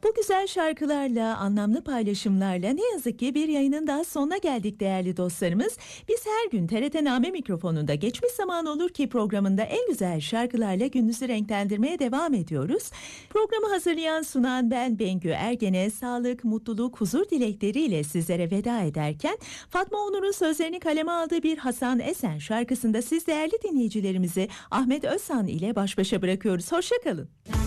Bu güzel şarkılarla, anlamlı paylaşımlarla ne yazık ki bir yayının daha sonuna geldik değerli dostlarımız. Biz her gün TRT Name mikrofonunda Geçmiş Zaman Olur Ki programında en güzel şarkılarla gününüzü renklendirmeye devam ediyoruz. Programı hazırlayan sunan ben Bengü Ergen'e sağlık, mutluluk, huzur dilekleriyle sizlere veda ederken Fatma Onur'un sözlerini kaleme aldığı bir Hasan Esen şarkısında siz değerli dinleyicilerimizi Ahmet Özsan ile baş başa bırakıyoruz. Hoşça kalın.